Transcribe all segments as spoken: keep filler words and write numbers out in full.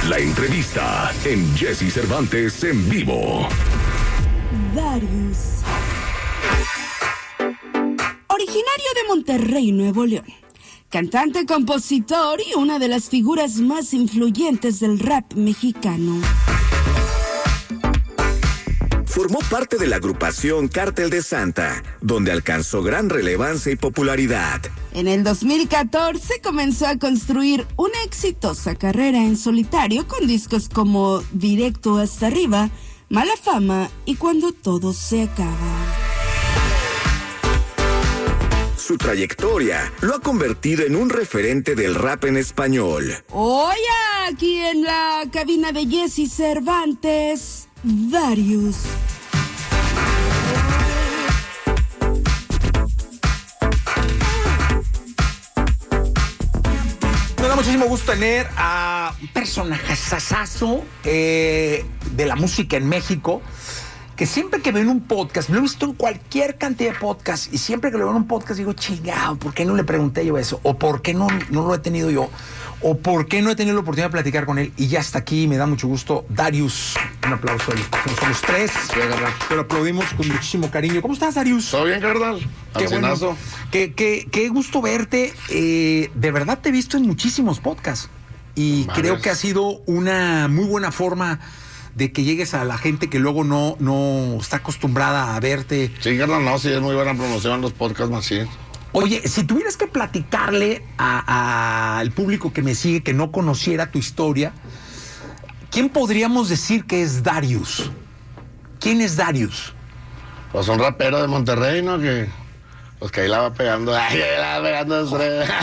La entrevista en Jesse Cervantes en vivo. Darius. Originario de Monterrey, Nuevo León. Cantante, compositor y una de las figuras más influyentes del rap mexicano. Formó parte de la agrupación Cártel de Santa, donde alcanzó gran relevancia y popularidad. En el dos mil catorce comenzó a construir una exitosa carrera en solitario con discos como Directo hasta arriba, Mala fama y Cuando todo se acaba. Su trayectoria lo ha convertido en un referente del rap en español. Hoy aquí en la cabina de Jesse Cervantes, Darius. Me da muchísimo gusto tener a un personaje sasazo eh, de la música en México, que siempre que veo en un podcast, lo he visto en cualquier cantidad de podcasts, y siempre que lo veo en un podcast digo, chingado, ¿por qué no le pregunté yo eso? ¿O por qué no, no lo he tenido yo? ¿O por qué no he tenido la oportunidad de platicar con él? Y ya está aquí, me da mucho gusto, Darius. Un aplauso a él. Somos tres, pero aplaudimos con muchísimo cariño. ¿Cómo estás, Darius? ¿Todo bien, carnal? Qué bueno. Qué, qué, qué gusto verte. Eh, de verdad te he visto en muchísimos podcasts. Y Varios. Creo que ha sido una muy buena forma de que llegues a la gente que luego no, no está acostumbrada a verte. Sí, carnal, no, sí, es muy buena promoción los podcasts más, sí. Oye, si tuvieras que platicarle al público que me sigue, que no conociera tu historia, ¿quién podríamos decir que es Darius? ¿Quién es Darius? Pues un rapero de Monterrey, ¿no? Que pues que ahí la va pegando. Ay, ahí la va pegando.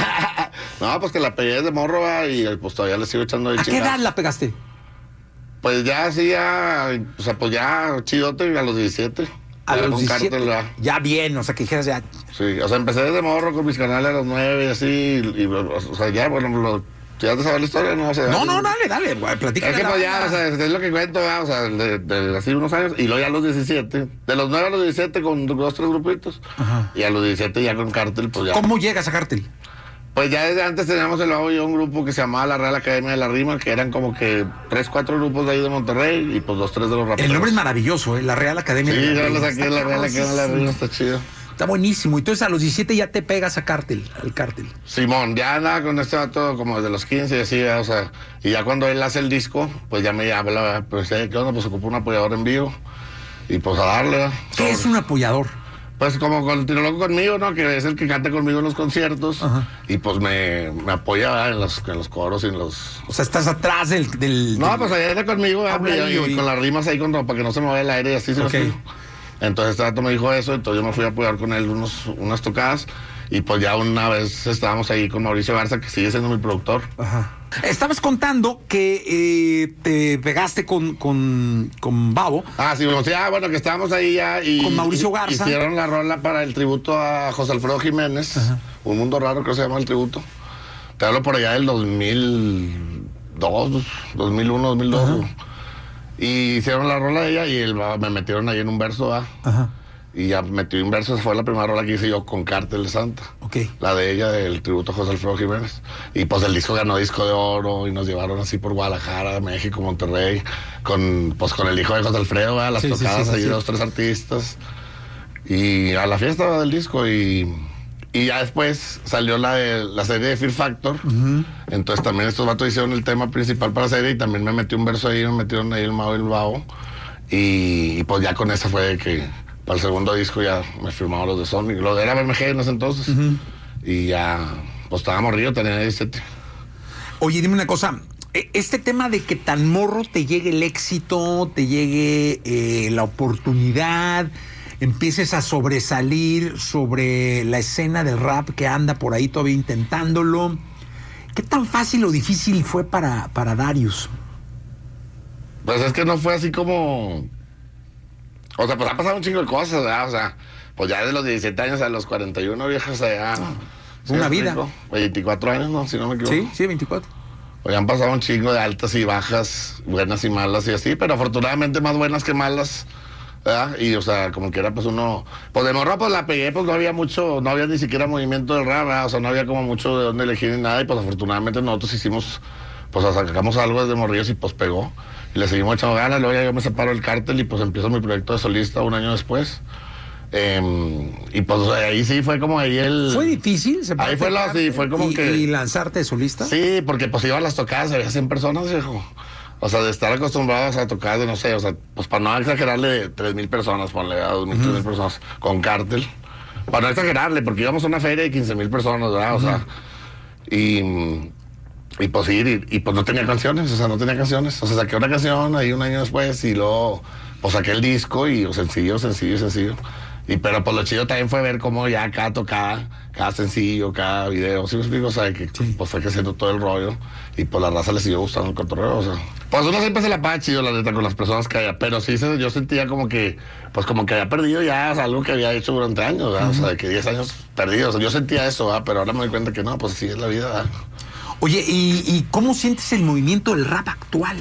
No, pues que la pegué desde morro, va, y pues todavía le sigo echando de ¿A qué edad la pegaste? Pues ya, sí, ya, o sea, pues ya chidote a los diecisiete. A ya los diecisiete, Cártel, ya. ya bien, o sea, que dijeras ya... Sí, o sea, empecé desde morro con mis canales a los nueve y así, y, y o sea, ya, bueno, lo, ya te sabes la historia, ¿no? O sea, no, no, dale, dale, platícame. Es que pues ya, o sea, es lo que cuento, ¿verdad? O sea, de, de así unos años, y luego ya a los diecisiete, de los nueve a los diecisiete con dos, tres grupitos, ajá, y a los diecisiete ya con Cártel, pues ya. ¿Cómo llegas a Cártel? Pues ya desde antes teníamos el bajo y un grupo que se llamaba la Real Academia de la Rima, que eran como que tres, cuatro grupos de ahí de Monterrey y pues dos, tres de los raperos. El nombre es maravilloso, ¿eh? La Real Academia sí, de la Rima. Sí, ya lo saqué de la Real Academia de la Rima, está chido. Está buenísimo. Entonces a los diecisiete ya te pegas a Cártel, al Cártel. Simón, ya andaba con este vato como desde los quince y así, o sea, y ya cuando él hace el disco, pues ya me habla, pues, ¿qué onda? Pues ocupó un apoyador en vivo y pues a darle, ¿verdad? ¿Qué Sobre. es un apoyador? Pues como con el Tiro Loco conmigo, ¿no? Que es el que canta conmigo en los conciertos. Ajá. Y pues me, me apoya, ¿verdad? En los, en los coros y en los... O sea, estás atrás del... del no, del... pues allá está conmigo, ¿verdad? Y, y, y con las rimas ahí con, para que no se me vaya el aire y así. Okay. Se entonces este rato me dijo eso, entonces yo me fui a apoyar con él unos, unas tocadas. Y pues ya una vez estábamos ahí con Mauricio Garza, que sigue siendo mi productor. Ajá. Estabas contando que eh, te pegaste con, con, con Babo. Ah, sí, o sea, bueno, que estábamos ahí ya y... Con Mauricio Garza. Hicieron la rola para el tributo a José Alfredo Jiménez. Ajá. Un Mundo Raro, creo que se llama el tributo. Te hablo por allá del dos mil dos, dos mil uno, dos mil dos. Ajá. Y hicieron la rola de ella y el, me metieron ahí en un verso, ¿ah? Ajá. Y ya metí un verso, esa fue la primera rola que hice yo con Cártel de Santa. Ok. La de ella, del tributo a José Alfredo Jiménez. Y pues el disco ganó disco de oro y nos llevaron así por Guadalajara, México, Monterrey, con pues con el hijo de José Alfredo, ¿verdad? Las sí, tocadas sí, sí, ahí, sí. Dos, tres artistas. Y a la fiesta del disco y... Y ya después salió la de la serie de Fear Factor. Uh-huh. Entonces también estos vatos hicieron el tema principal para la serie y también me metí un verso ahí, me metieron ahí el Mao y el Bao. Y, y pues ya con esa fue de que para el segundo disco ya me firmaron los de Sonic. Lo de era B M G en ese entonces. Uh-huh. Y ya, pues estaba morrido, tenía diecisiete. Oye, dime una cosa. Este tema de que tan morro te llegue el éxito, te llegue eh, la oportunidad, empieces a sobresalir sobre la escena del rap que anda por ahí todavía intentándolo. ¿Qué tan fácil o difícil fue para, para Darius? Pues es que no fue así como... O sea, pues ha pasado un chingo de cosas, ¿verdad? O sea, pues ya de los diecisiete años a los cuarenta y uno, viejas, allá... Ah, una vida. Rico? veinticuatro años, ¿no? Si no me equivoco. Sí, sí, veinticuatro. Pues ya han pasado un chingo de altas y bajas, buenas y malas y así, pero afortunadamente más buenas que malas... ¿verdad? Y, o sea, como que era, pues, uno... Pues, de morra, pues, la pegué, pues, no había mucho... No había ni siquiera movimiento del rap, ¿verdad? O sea, no había como mucho de dónde elegir ni nada. Y, pues, afortunadamente nosotros hicimos pues sacamos algo desde morrillos y pues pegó. Y le seguimos echando ganas, luego ya yo me separo del cártel y pues empiezo mi proyecto de solista un año después. Eh, y pues ahí sí fue como ahí el... ¿Fue difícil? Ahí fue la, sí, fue como y, que... ¿Y lanzarte de solista? Sí, porque pues iba a las tocadas, había cien personas, viejo. O sea, de estar acostumbrados a tocar de, no sé, o sea, pues para no exagerarle, tres mil personas, ponle a dos mil, tres mil personas, con cártel. Para no exagerarle, porque íbamos a una feria de quince mil personas, ¿verdad? O sea, y... Y pues ir, y, y pues no tenía canciones, o sea, no tenía canciones. O sea, saqué una canción ahí un año después y luego, pues saqué el disco y oh, sencillo, sencillo, sencillo. Y pero pues lo chido también fue ver cómo ya cada tocada, cada sencillo, cada video, ¿sí me explico? O sea, que sí. Pues fue creciendo todo el rollo y pues la raza le siguió gustando el cotorreo, o sea. Pues uno siempre se la pasa chido, la neta, con las personas que haya, pero sí se, yo sentía como que, pues como que había perdido ya, o sea, algo que había hecho durante años, ¿verdad? Uh-huh. O sea, de que diez años perdidos, o sea, yo sentía eso, ¿verdad? Pero ahora me doy cuenta que no, pues así es la vida, ¿verdad? Oye, ¿y, ¿y cómo sientes el movimiento del rap actual?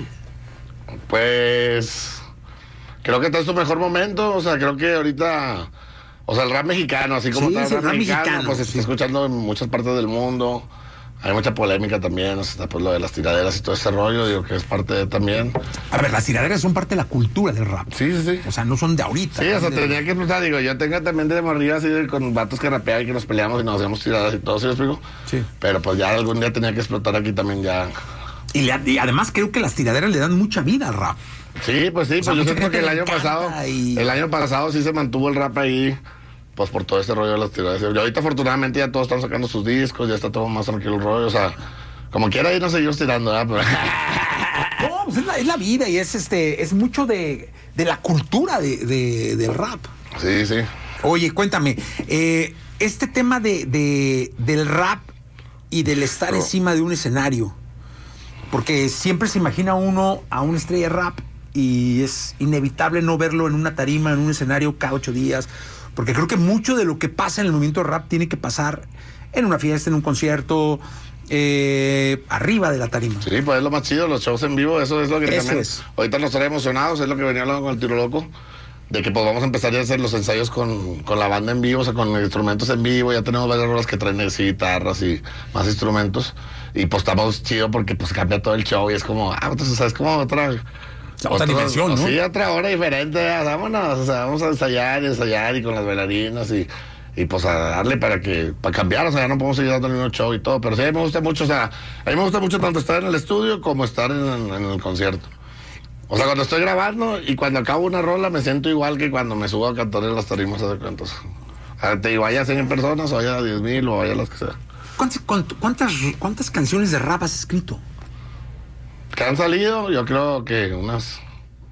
Pues creo que está en su mejor momento, o sea, creo que ahorita, o sea, el rap mexicano, así como sí, está el rap, rap mexicano, mexicano, pues se sí. está escuchando en muchas partes del mundo, hay mucha polémica también, o sea, pues lo de las tiraderas y todo ese rollo, digo que es parte de también. A ver, las tiraderas son parte de la cultura del rap. Sí, sí, sí. O sea, no son de ahorita. Sí, o sea, de... tenía que explotar, digo, yo tengo también de morrillo así de, con vatos que rapeaban y que nos peleamos y nos hacíamos tiradas y todo, ¿sí lo explico? Sí. Pero pues ya algún día tenía que explotar aquí también ya. Y, le, y además creo que las tiraderas le dan mucha vida al rap. Sí, pues sí, o sea, pues yo siento que el año pasado, y... el año pasado sí se mantuvo el rap ahí, pues por todo este rollo de las tiraderas. Y ahorita afortunadamente ya todos están sacando sus discos, ya está todo más tranquilo el rollo, o sea, como quiera ahí nos seguimos tirando, ¿verdad? Pero... No, pues es la, es la vida y es este, es mucho de, de la cultura de, de, del rap. Sí, sí. Oye, cuéntame, eh, este tema de, de, del rap y del estar Pero... encima de un escenario, porque siempre se imagina uno a una estrella de rap y es inevitable no verlo en una tarima, en un escenario cada ocho días, porque creo que mucho de lo que pasa en el movimiento rap tiene que pasar en una fiesta, en un concierto, eh, arriba de la tarima. Sí, pues es lo más chido, los shows en vivo, eso es lo que eso también es. Ahorita nos trae emocionados, es lo que venía hablando con el Tiro Loco, de que pues vamos a empezar ya a hacer los ensayos con, con la banda en vivo, o sea, con instrumentos en vivo, ya tenemos varias rolas que traen así, guitarras y más instrumentos, y pues estamos chido porque pues cambia todo el show y es como, ah, pues, o sea, es como otra... Otra, otra dimensión, ¿no? Sí, otra hora diferente, ya, vámonos, o sea, vamos a ensayar y ensayar y con las bailarinas y... Y pues a darle para que, para cambiar, o sea, ya no podemos seguir dando el mismo show y todo, pero sí, a mí me gusta mucho, o sea, a mí me gusta mucho tanto estar en el estudio como estar en, en el concierto. O sea, cuando estoy grabando y cuando acabo una rola me siento igual que cuando me subo a cantar en las tarimas de cuentos. O sea, te digo, vaya a cien personas, o vaya a diez mil, o vaya a las que sea. ¿Cuántas, cuántas, ¿Cuántas canciones de rap has escrito? Que han salido, yo creo que unas,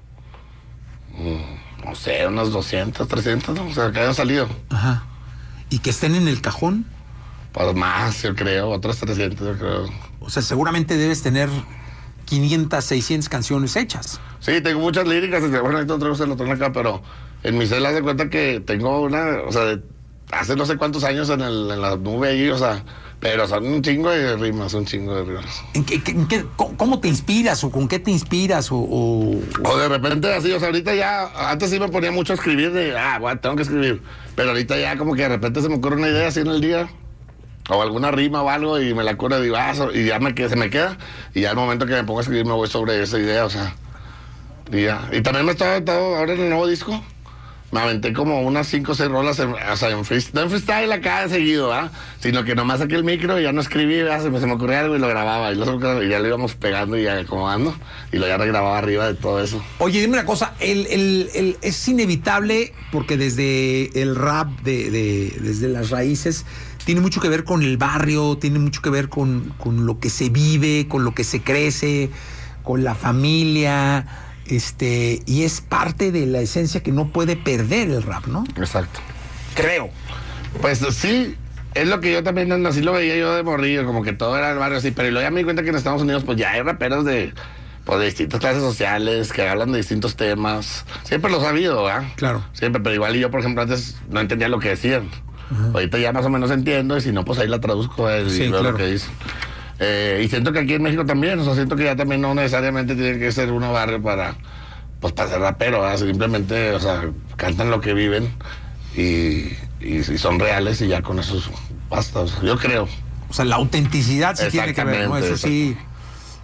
no sé, unas doscientas, trescientas, ¿no? O sea, que hayan salido. Ajá. ¿Y que estén en el cajón? Pues más, yo creo, otras trescientas, yo creo. O sea, seguramente debes tener quinientas, seiscientas canciones hechas. Sí, tengo muchas líricas, bueno, ahorita otra vez lo tengo acá, pero en mi celda de cuenta que tengo una, o sea, de hace no sé cuántos años en, el, en la nube ahí, o sea, pero son un chingo de rimas, un chingo de rimas. ¿En qué, en qué, ¿Cómo te inspiras o con qué te inspiras? O, o... o de repente así, o sea, ahorita ya, antes sí me ponía mucho a escribir de, ah, bueno, tengo que escribir, pero ahorita ya como que de repente se me ocurre una idea así en el día, o alguna rima o algo, y me la curo y digo, ah, y ya me, se me queda, y ya al momento que me pongo a escribir me voy sobre esa idea, o sea, y ya. Y también me estaba aventando ahora en el nuevo disco, me aventé como unas cinco o seis rolas, en, o sea, en freestyle, no en freestyle acá de seguido, ¿ah? Sino que nomás saqué el micro y ya no escribí, ¿verdad? Se me, se me ocurría algo y lo grababa, y, lo, y ya lo íbamos pegando y ya acomodando, y lo ya regrababa arriba de todo eso. Oye, dime una cosa, el, el, el, es inevitable, porque desde el rap, de, de, desde las raíces, tiene mucho que ver con el barrio, tiene mucho que ver con, con lo que se vive, con lo que se crece, con la familia... Este, y es parte de la esencia que no puede perder el rap, ¿no? Exacto. Creo. Pues sí, es lo que yo también así lo veía yo de morrillo, como que todo era el barrio así, pero luego ya me di cuenta que en Estados Unidos pues ya hay raperos de, pues, de distintas clases sociales, que hablan de distintos temas. Siempre los ha habido, ¿verdad? Claro. Siempre, pero igual y yo, por ejemplo, antes no entendía lo que decían. Uh-huh. Ahorita ya más o menos entiendo, y si no, pues ahí la traduzco eh, sí, y veo claro. lo que dicen. Eh, y siento que aquí en México también, o sea, siento que ya también no necesariamente tiene que ser uno barrio para, pues, para ser rapero, ¿verdad? Simplemente, o sea, cantan lo que viven y, y, y son reales y ya con eso basta, o sea, yo creo. O sea, la autenticidad sí tiene que ver, ¿no? Eso sí,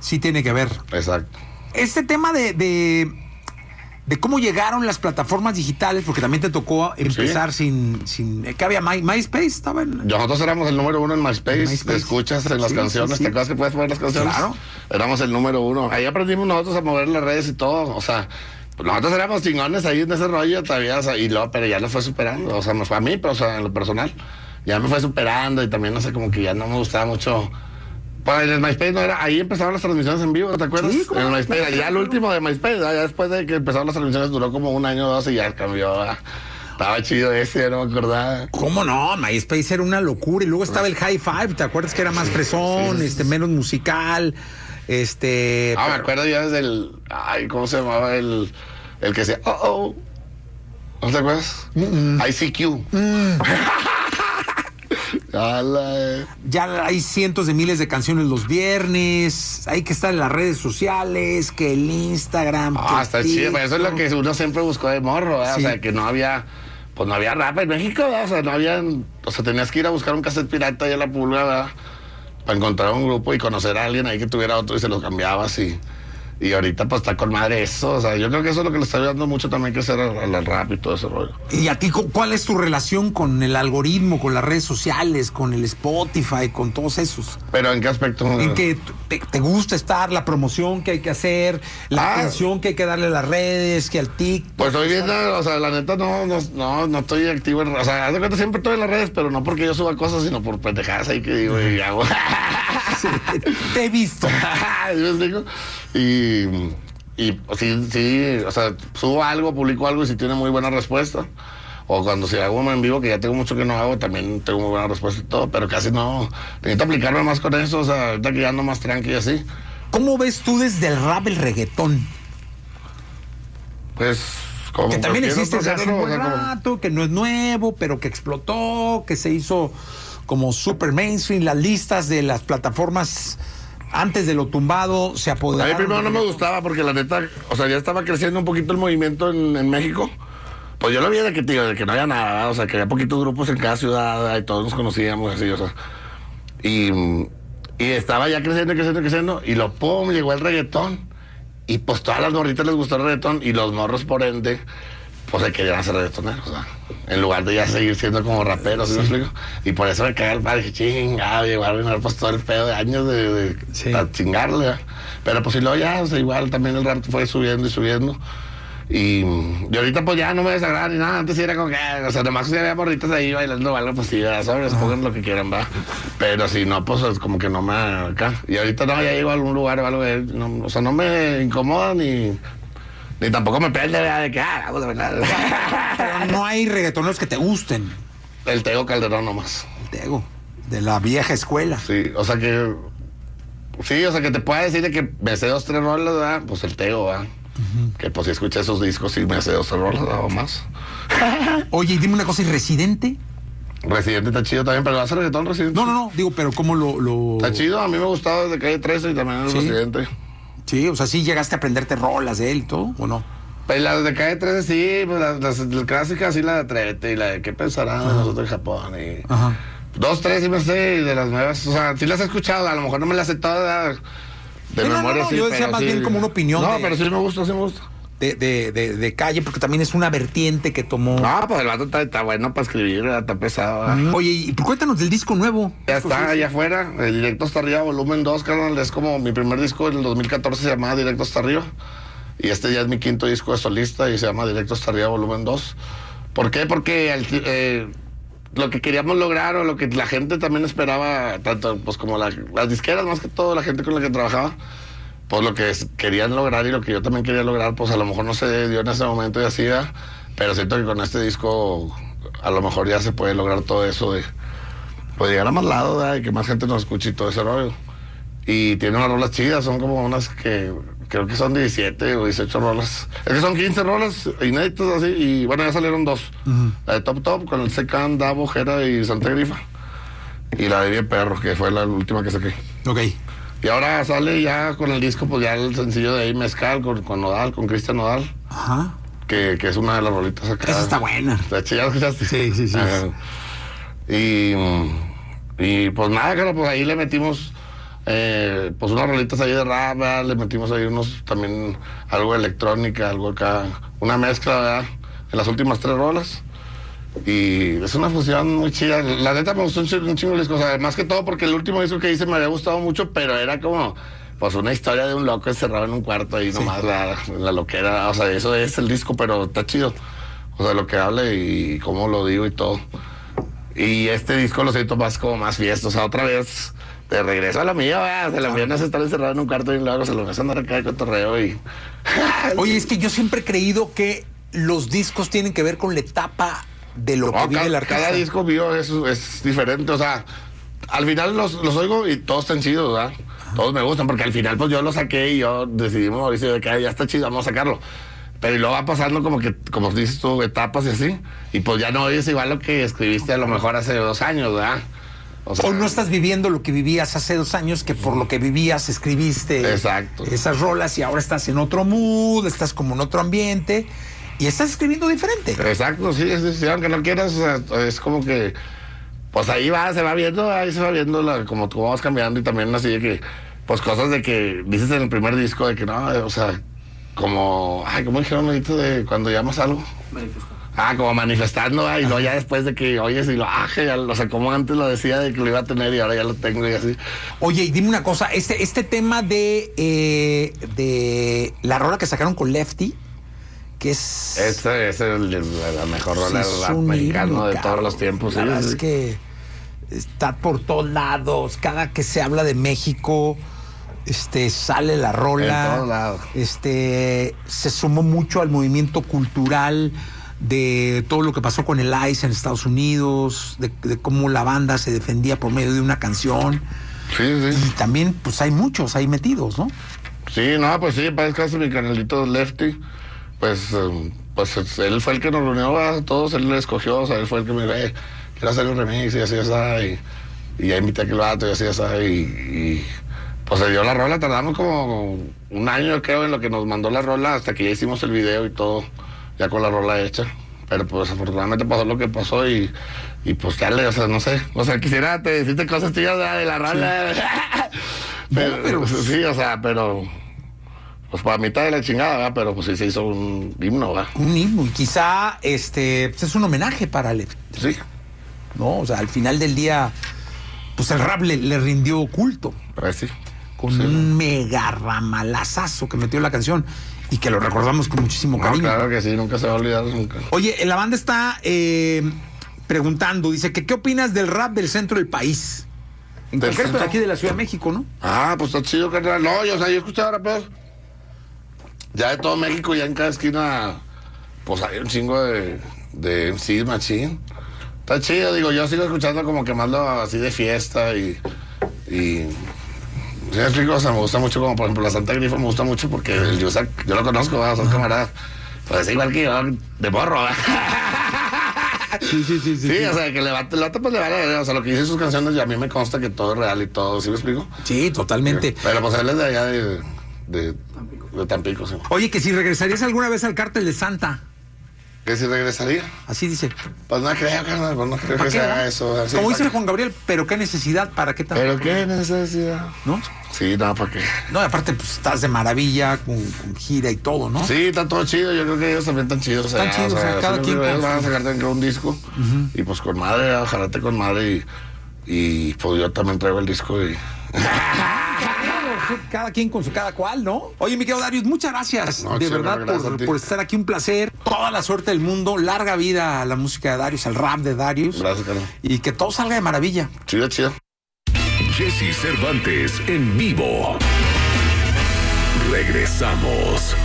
sí tiene que ver. Exacto. Este tema de, de, de cómo llegaron las plataformas digitales, porque también te tocó empezar sí. sin, sin... ¿Qué había? My, ¿MySpace? ¿Estaba en... Nosotros éramos el número uno en MySpace. MySpace. Te escuchas en las sí, canciones. Sí, sí. ¿Te acuerdas que puedes poner las canciones? Claro. Éramos el número uno. Ahí aprendimos nosotros a mover las redes y todo. O sea, pues nosotros éramos chingones ahí en ese rollo todavía. O sea, y luego, pero ya lo fue superando. O sea, me fue a mí, pero o sea, en lo personal. Ya me fue superando y también, no sé, como que ya no me gustaba mucho... Pues en el MySpace no era, ahí empezaron las transmisiones en vivo, ¿te acuerdas? Sí, en el MySpace, ya el último de MySpace, ya después de que empezaron las transmisiones duró como un año o dos y ya cambió. Estaba chido ese, ya no me acordaba. ¿Cómo no? MySpace era una locura y luego estaba el High Five, ¿te acuerdas que era más fresón, sí, sí, este, menos musical? Este. Ah, pero... me acuerdo ya desde el. Ay, ¿cómo se llamaba el. El que decía, oh, oh. ¿No te acuerdas? Mm -mm. I C Q. Mm. Ala. Ya hay cientos de miles de canciones los viernes, hay que estar en las redes sociales, que el Instagram. Ah, está chido, pero eso es lo que uno siempre buscó de morro, ¿verdad? Sí. O sea, que no había, pues no había rap en México, ¿verdad? O sea, no había, o sea, tenías que ir a buscar un cassette pirata ahí a la pulga, ¿verdad? Para encontrar un grupo y conocer a alguien ahí que tuviera otro y se lo cambiabas y... Y ahorita pues está con madre eso, o sea, yo creo que eso es lo que le está ayudando mucho también que hacer al, al rap y todo ese rollo. ¿Y a ti cuál es tu relación con el algoritmo, con las redes sociales, con el Spotify, con todos esos? ¿Pero en qué aspecto? ¿En que te, te gusta estar, la promoción que hay que hacer, la ah, atención que hay que darle a las redes, que al TikTok? Pues estoy viendo, o sea, la neta no, no, no, no estoy activo en, o sea, haz de cuenta siempre estoy en las redes, pero no porque yo suba cosas, sino por pendejadas ahí que digo y hago. Sí, te he visto. Yo digo, y y sí, sí, o sea, subo algo, publico algo y si tiene muy buena respuesta. O cuando si hago en vivo, que ya tengo mucho que no hago, también tengo muy buena respuesta y todo, pero casi no. Necesito aplicarme más con eso, o sea, ahorita que ya ando más tranqui así. ¿Cómo ves tú desde el rap el reggaetón? Pues... Como que también existe desde hace un buen rato, como... que no es nuevo, pero que explotó, que se hizo como super mainstream, las listas de las plataformas... Antes de lo tumbado, se apoderaron. A mí primero no me gustaba porque la neta, o sea, ya estaba creciendo un poquito el movimiento en, en México. Pues yo lo vi de que, tío, de que no había nada, ¿verdad? O sea, que había poquitos grupos en cada ciudad, ¿verdad? Y todos nos conocíamos así, o sea. Y, y estaba ya creciendo, creciendo, creciendo, y lo pum, llegó el reggaetón. Y pues todas las morritas les gustó el reggaetón, y los morros, por ende, pues se querían hacer reggaetoneros, o sea, en lugar de ya seguir siendo como raperos, ¿sí me explico? Y por eso me caga el padre, dije, chingado, llegó a arruinar pues todo el pedo de años de, de sí. chingarle, ¿verdad? Pero pues si luego ya, o sea, igual también el rap fue subiendo y subiendo. Y, y ahorita pues ya no me desagrada ni nada, antes sí era como que, o sea, además si había morritas ahí bailando o algo, pues sí, ya sabes, pongan lo que quieran, va. Pero si no, pues es como que no me acá. Y ahorita no, ya llego a algún lugar o algo, no, o sea, no me incomoda ni... Ni tampoco me prende de que ah, vamos a bailar. Pero no hay reggaetoneros que te gusten. El Tego Calderón nomás. El Tego, de la vieja escuela. Sí, o sea que. Sí, o sea que te pueda decir de que me sé dos, tres rolas, ¿verdad? Pues el Tego, ¿verdad? Uh-huh. Que pues si escuché esos discos, sí me sé dos, tres rolas, ¿verdad? O más. Oye, y dime una cosa, ¿y Residente? Residente está chido también, pero va a ser reggaetón Residente. No, no, no, digo, pero ¿cómo lo, lo...? Está chido, a mí me gustaba desde Calle trece y también el ¿Sí? Residente. Sí, o sea, ¿sí llegaste a aprenderte rolas de él y todo, o no? Pues las de Calle trece sí, pues las, las, las clásicas sí, la de Atrévete y la de ¿Qué pensarán de nosotros en Japón? Y Ajá. Dos, tres sí me sé, y de las nuevas, o sea, sí las he escuchado, a lo mejor no me las sé todas de sí, memoria. No, no, no, sí, yo decía más sí, bien como una opinión. No, de, pero sí me gusta, sí me gusta. De, de, de, de Calle, porque también es una vertiente que tomó. No, pues el vato está, está bueno para escribir, está pesado. ¿eh? Oye, y cuéntanos del disco nuevo. Ya está, allá afuera, el Directo Hasta Arriba, volumen dos, carnal, es como mi primer disco en el dos mil catorce, se llamaba Directo Hasta Arriba. Y este ya es mi quinto disco de solista y se llama Directo Hasta Arriba, volumen dos. ¿Por qué? Porque el, eh, lo que queríamos lograr o lo que la gente también esperaba, tanto pues como la, las disqueras, más que todo, la gente con la que trabajaba, pues lo que es, querían lograr y lo que yo también quería lograr, pues a lo mejor no se dio en ese momento y así, ¿verdad? Pero siento que con este disco a lo mejor ya se puede lograr todo eso de pues llegar a más lados, ¿verdad? Y que más gente nos escuche y todo ese rollo. Y tiene unas rolas chidas, son como unas que creo que son diecisiete o dieciocho rolas. Es que son quince rolas inéditas así, y bueno, ya salieron dos. Uh-huh. La de Top Top con el Secan, Davo, Jera y Santa Grifa. Y la de Bien Perro, que fue la última que saqué. Ok. Y ahora sale ya con el disco, pues ya el sencillo de ahí Mezcal con, con Nodal, con Cristian Nodal. Ajá. Que, que es una de las rolitas acá. Esa está buena. ¿Ya la escuchaste? Sí, sí, sí. Ajá. Y, y pues nada, cara, pues ahí le metimos eh, pues unas rolitas ahí de rap, ¿verdad? Le metimos ahí unos, también algo de electrónica, algo acá, una mezcla, ¿verdad? En las últimas tres rolas. Y es una fusión muy chida. La neta me gustó un chingo, un chingo el disco, o sea, más que todo porque el último disco que hice me había gustado mucho, pero era como, pues una historia de un loco encerrado en un cuarto ahí, sí. Nomás la, la loquera, o sea, eso es el disco, pero está chido. O sea, lo que hable y cómo lo digo y todo. Y este disco lo siento más como más fiesta, o sea, otra vez de regreso a la mía, ¿verdad? O sea, la mía no es estar encerrado en un cuarto y luego se lo ves a andar acá de cotorreo y... Oye, es que yo siempre he creído que los discos tienen que ver con la etapa de lo no, que vive cada, el artista. Cada disco mío es, es diferente, o sea, al final los, los oigo y todos están chidos, ¿verdad? Todos me gustan, porque al final pues yo lo saqué y yo decidimos, Mauricio, de que ya está chido, vamos a sacarlo. Pero y luego va pasando como que, como dices tú, etapas y así. Y pues ya no oyes igual lo que escribiste a lo mejor hace dos años, ¿verdad? O, sea, o no estás viviendo lo que vivías hace dos años, que por lo que vivías escribiste exacto. Esas rolas y ahora estás en otro mood, estás como en otro ambiente y estás escribiendo diferente. Exacto, sí, sí, sí, aunque no quieras, o sea, es como que, pues ahí va, se va viendo, ahí se va viendo la, como tú vas cambiando y también así de que, pues cosas de que dices en el primer disco de que no, o sea, como, ay, ¿cómo dijeron ahorita de cuando llamas algo? Manifestando. Ah, como manifestando, ah, y luego ya después de que oyes y lo, ah, ya, o sea, como antes lo decía de que lo iba a tener y ahora ya lo tengo y así. Oye, y dime una cosa, este, este tema de, eh, de la rola que sacaron con Lefty, que es... Esta es el, la mejor rola sí, del rap mexicano de todos los tiempos. La sí, verdad sí. Es que está por todos lados, cada que se habla de México... Este, sale la rola, en todos lados. Este, se sumó mucho al movimiento cultural de todo lo que pasó con el ICE en Estados Unidos, de, de cómo la banda se defendía por medio de una canción. Sí, sí. Y también, pues hay muchos ahí metidos, ¿no? Sí, no, pues sí, para el caso de mi canalito Lefty, pues, um, pues él fue el que nos reunió a todos, él le escogió, o sea, él fue el que me dijo, eh, quiero hacer un remix y así, así, y, y ya invité a aquel vato y así, así, y... y pues se dio la rola, tardamos como un año creo en lo que nos mandó la rola hasta que ya hicimos el video y todo, ya con la rola hecha. Pero pues afortunadamente pasó lo que pasó y, y pues dale, o sea, no sé, o sea, quisiera te decirte cosas tías de la rola. Sí. pero, pero sí, o sea, pero pues para mitad de la chingada, ¿verdad? Pero pues sí se hizo un himno, ¿verdad? Un himno, y quizá este pues es un homenaje para Lefty. Sí. No, o sea, al final del día, pues el rap le, le rindió culto. Pues sí. Con sí. un mega ramalazazo que metió la canción y que lo recordamos con muchísimo cariño. No, claro que sí, nunca se va a olvidar nunca. Oye, la banda está eh, preguntando, dice que ¿qué opinas del rap del centro del país? En ¿Del concreto de centro? aquí de la Ciudad de México, ¿no? Ah, pues está chido, carnal. No, yo, o sea, yo he escuchado raperos ya de todo México, ya en cada esquina, pues hay un chingo de, de M Cs machín. Está chido, digo, yo sigo escuchando como que más lo así de fiesta y... y ¿sí me explico? O sea, me gusta mucho, como por ejemplo la Santa Grifa me gusta mucho porque el Yusak, yo lo conozco, ¿verdad? Son camaradas. Pues es igual que yo, de morro, ¿verdad? Sí, sí, sí, sí. Sí, sí. O sea, que le va, el vato pues le vale, o sea, lo que dice sus canciones y a mí me consta que todo es real y todo, ¿sí me explico? Sí, totalmente. Pero pues él es de allá de, de, de Tampico, sí. Oye, que si regresarías alguna vez al Cártel de Santa. ¿Que si regresaría? Así dice. Pues no creo, carnal, pues no creo que qué, se haga no? eso. Así, Como dice qué? Juan Gabriel, pero qué necesidad, ¿para qué tal? ¿Pero qué necesidad? ¿No? Sí, no, ¿para qué? No, aparte, pues estás de maravilla, con, con gira y todo, ¿no? Sí, está todo chido, yo creo que ellos también están chidos. Están chidos, o sea, cada sí, quien ellos con van a su- sacar también un disco, uh-huh. Y pues con madre, ojalá te con madre, y, y pues yo también traigo el disco y... Cada quien con su cada cual, ¿no? Oye, mi querido Darius, muchas gracias. No, de chido, verdad, gracias a por, ti. por estar aquí. Un placer. Toda la suerte del mundo. Larga vida a la música de Darius, al rap de Darius. Gracias, carnal. Y que todo salga de maravilla. Chido, chido. Jesse Cervantes en vivo. Regresamos.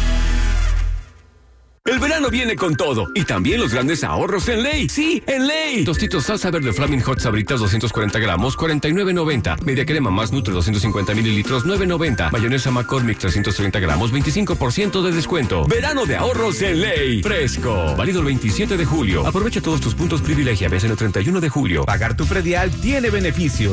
El verano viene con todo y también los grandes ahorros en Ley. Sí, en Ley. Tostitos salsa verde Flaming Hot Sabritas doscientos cuarenta gramos, cuarenta y nueve noventa. Media crema más Nutre doscientos cincuenta mililitros, nueve noventa. Mayonesa McCormick trescientos treinta gramos, veinticinco por ciento de descuento. Verano de ahorros en Ley. Fresco. Válido el veintisiete de julio. Aprovecha todos tus puntos privilegiables en el treinta y uno de julio. Pagar tu predial tiene beneficios.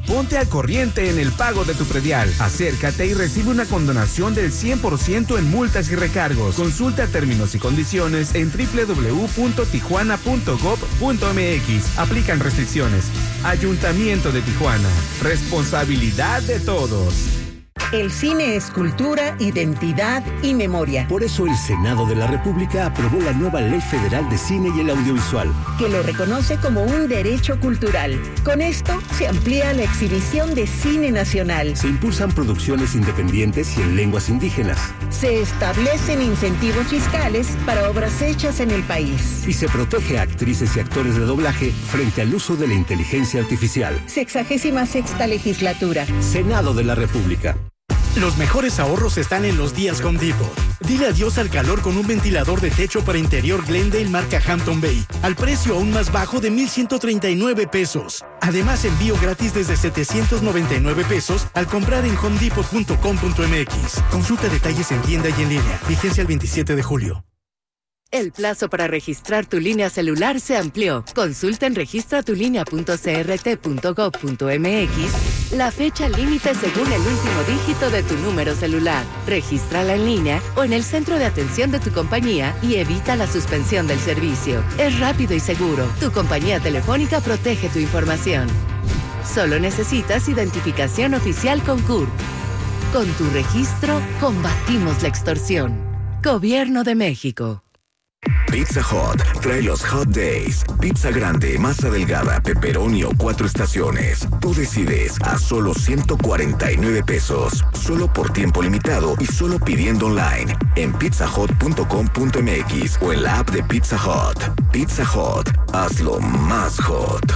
Ponte al corriente en el pago de tu predial. Acércate y recibe una condonación del cien por ciento en multas y recargos. Consulta términos y condiciones en doble u doble u doble u punto tijuana punto gob punto eme equis. Aplican restricciones. Ayuntamiento de Tijuana. Responsabilidad de todos. El cine es cultura, identidad y memoria. Por eso el Senado de la República aprobó la nueva Ley Federal de Cine y el Audiovisual, que lo reconoce como un derecho cultural. Con esto se amplía la exhibición de cine nacional. Se impulsan producciones independientes y en lenguas indígenas. Se establecen incentivos fiscales para obras hechas en el país. Y se protege a actrices y actores de doblaje frente al uso de la inteligencia artificial. Sexagésima sexta legislatura. Senado de la República. Los mejores ahorros están en los días Home Depot. Dile adiós al calor con un ventilador de techo para interior Glendale marca Hampton Bay, al precio aún más bajo de mil ciento treinta y nueve pesos. Además, envío gratis desde setecientos noventa y nueve pesos al comprar en home depot punto com punto eme equis. Consulta detalles en tienda y en línea. Vigencia el veintisiete de julio. El plazo para registrar tu línea celular se amplió. Consulta en registra tu línea punto c r t punto gob punto eme equis la fecha límite según el último dígito de tu número celular. Regístrala en línea o en el centro de atención de tu compañía y evita la suspensión del servicio. Es rápido y seguro. Tu compañía telefónica protege tu información. Solo necesitas identificación oficial con C U R P. Con tu registro, combatimos la extorsión. Gobierno de México. Pizza Hut trae los Hot Days. Pizza grande, masa delgada, pepperoni o cuatro estaciones. Tú decides a solo ciento cuarenta y nueve pesos. Solo por tiempo limitado y solo pidiendo online en pizza hut punto com punto eme equis o en la app de Pizza Hut. Pizza Hut, hazlo más hot.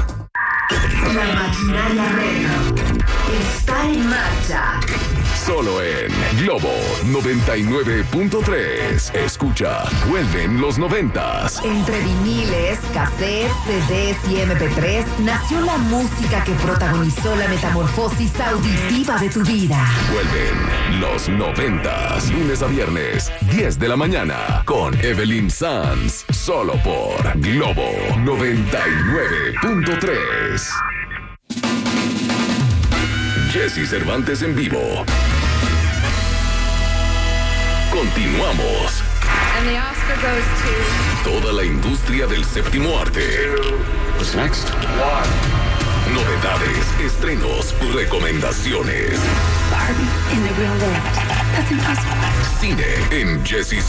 La maquinaria retro está en marcha. Solo en Globo noventa y nueve punto tres. Escucha, vuelven los noventas. Entre viniles, cassettes, C Ds y eme pe tres nació la música que protagonizó la metamorfosis auditiva de tu vida. Vuelven los noventas. Lunes a viernes, diez de la mañana. Con Evelyn Sanz. Solo por Globo noventa y nueve punto tres. Jesse Cervantes en vivo. Continuamos. And the Oscar goes to... Toda la industria del séptimo arte. What's next? Novedades, estrenos, recomendaciones. Barbie in the real world. That's impossible. Cine en Jesse